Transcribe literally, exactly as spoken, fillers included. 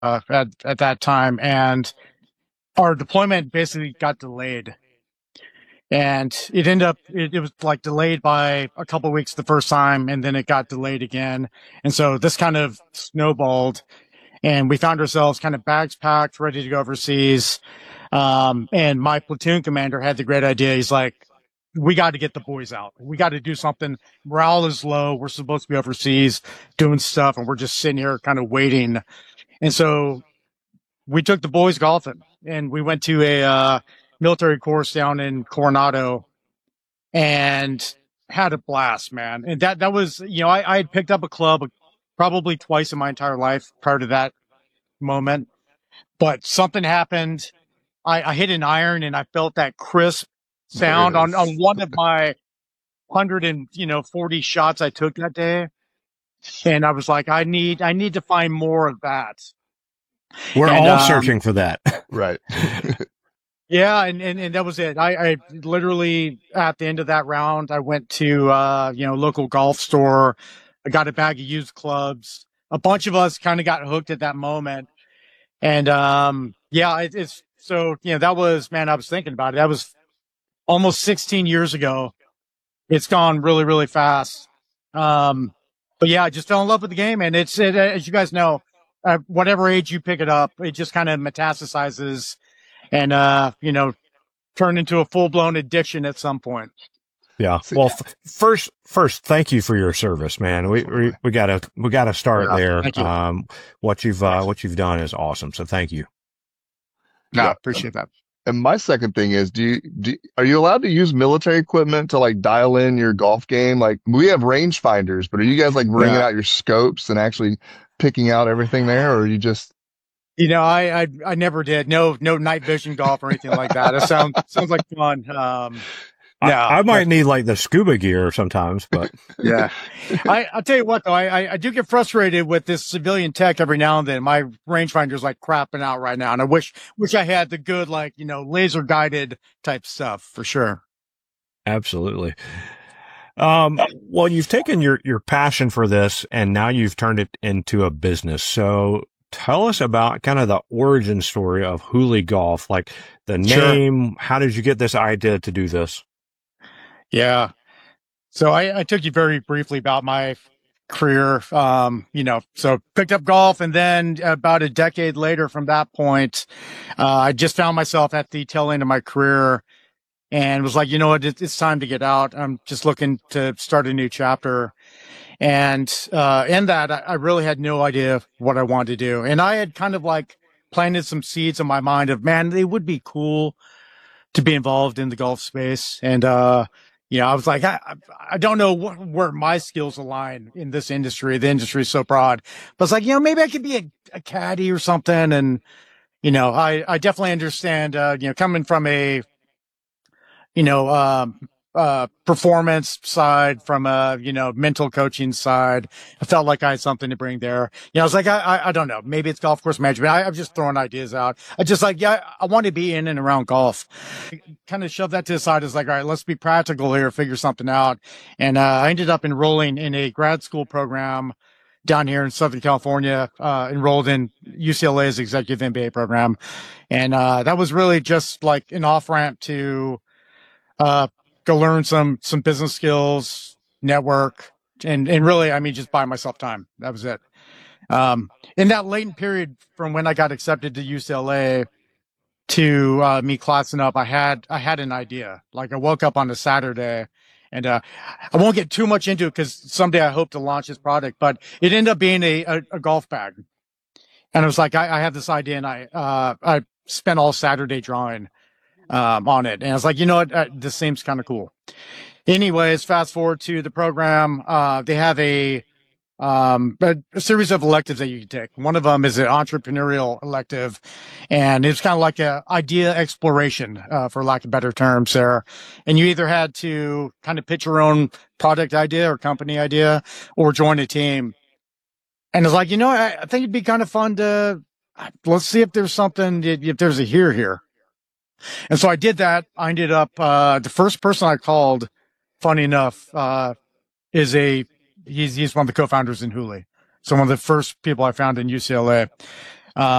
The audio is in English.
uh, at, at that time. And our deployment basically got delayed. And it ended up, it, it was like delayed by a couple of weeks the first time, and then it got delayed again. And so this kind of snowballed, and we found ourselves kind of bags packed, ready to go overseas. Um, and my platoon commander had the great idea. He's like, we got to get the boys out. We got to do something. Morale is low. We're supposed to be overseas doing stuff, and we're just sitting here kind of waiting. And so we took the boys golfing, and we went to a uh, military course down in Coronado and had a blast, man. And that, that was, you know, I, I had picked up a club probably twice in my entire life prior to that moment, but something happened. I, I hit an iron and I felt that crisp sound on, on one of my hundred and, you know, forty shots I took that day. And I was like, I need, I need to find more of that. We're and, all um, searching for that. Right. Yeah, and, and, and that was it. I, I literally, at the end of that round, I went to, uh, you know, local golf store. I got a bag of used clubs. A bunch of us kind of got hooked at that moment. And, um, yeah, it, it's, so, you know, that was, man, I was thinking about it. That was almost sixteen years ago. It's gone really, really fast. Um, but yeah, I just fell in love with the game. And it's, it, as you guys know, uh, whatever age you pick it up, it just kind of metastasizes and, uh, you know, turn into a full blown addiction at some point. Yeah. Well, f- first, first, thank you for your service, man. We, we, we gotta, we gotta start Yeah, there. thank you. Um, what you've, uh, what you've done is awesome. So thank you. No, Yeah. appreciate that. And my second thing is, do you, do, are you allowed to use military equipment to like dial in your golf game? Like we have rangefinders, but are you guys like bringing Yeah. out your scopes and actually picking out everything there, or are you just? You know, I, I, I never did. No, no night vision golf or anything like that. It sounds, sounds like fun. Um, yeah, I, I might need like the scuba gear sometimes, but yeah. I, I'll tell you what though, I, I, I do get frustrated with this civilian tech every now and then. My rangefinder's like crapping out right now. And I wish, wish I had the good, like, you know, laser guided type stuff for sure. absolutely. Um, well, you've taken your, your passion for this and now you've turned it into a business. So tell us about kind of the origin story of Hooley Golf, like the Sure. name. How did you get this idea to do this? Yeah. So I, I took you very briefly about my career. Um, you know, so picked up golf, and then about a decade later from that point, uh, I just found myself at the tail end of my career and was like, you know what, it, it's time to get out. I'm just looking to start a new chapter. And, uh, in that, I, I really had no idea what I wanted to do. And I had kind of like planted some seeds in my mind of, man, it would be cool to be involved in the golf space. And, uh, you know, I was like, I, I don't know wh- where my skills align in this industry. The industry is so broad, but it's like, you know, maybe I could be a, a caddy or something. And, you know, I, I definitely understand, uh, you know, coming from a, you know, um, uh, performance side from a, you know, mental coaching side. I felt like I had something to bring there. You know, I was like, I, I, I don't know. Maybe it's golf course management. I, I'm just throwing ideas out. I just like, yeah, I want to be in and around golf. Kind of shoved that to the side. It's like, all right, let's be practical here, figure something out. And, uh, I ended up enrolling in a grad school program down here in Southern California, uh, enrolled in U C L A's executive M B A program. And, uh, that was really just like an off ramp to, uh, go learn some, some business skills, network, and, and really, I mean, just buy myself time. That was it. Um, in that latent period from when I got accepted to U C L A to, uh, me classing up, I had, I had an idea. Like I woke up on a Saturday and, uh, I won't get too much into it because someday I hope to launch this product, but it ended up being a, a, a golf bag. And I was like, I, I have this idea and I, uh, I spent all Saturday drawing um, on it. And I was like, you know what? Uh, this seems kind of cool. Anyways, fast forward to the program. Uh, they have a, um, a, a series of electives that you can take. One of them is an entrepreneurial elective, and it's kind of like a idea exploration, uh, for lack of better terms there. And you either had to kind of pitch your own product idea or company idea or join a team. And it's like, you know, I, I think it'd be kind of fun to, let's see if there's something, if there's a here here. And so I did that. I ended up, uh, the first person I called, funny enough, uh, is a, he's, he's one of the co-founders in Hooley. So one of the first people I found in U C L A.